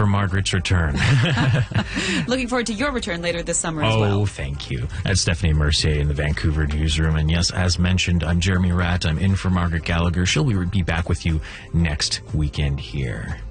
Margaret's return. Looking forward to your return later this summer as well. Oh, thank you. That's Stephanie Mercier in the Vancouver newsroom. And yes, as mentioned, I'm Jeremy Ratt. I'm in for Margaret Gallagher. She'll be back with you next weekend here.